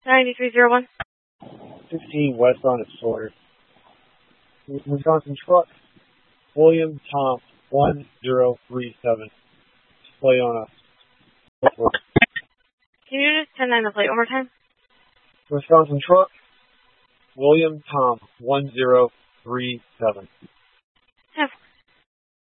9301. 16 westbound at Sawyer. Wisconsin truck, William Tom 1037. Display on a. Can you just 10-9 the plate one more time? Wisconsin truck, William Tom 1037.